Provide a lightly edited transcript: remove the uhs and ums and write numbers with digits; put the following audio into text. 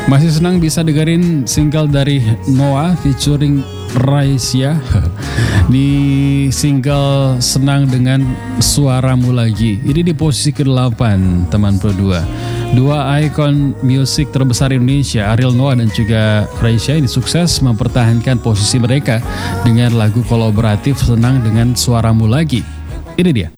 Masih senang bisa dengerin single dari Noah featuring Raisya di single Senang Dengan Suaramu Lagi. Ini di posisi ke-8 teman Pro 2. Dua ikon musik terbesar Indonesia, Ariel Noah dan juga Raisya, ini sukses mempertahankan posisi mereka dengan lagu kolaboratif Senang Dengan Suaramu Lagi. Ini dia.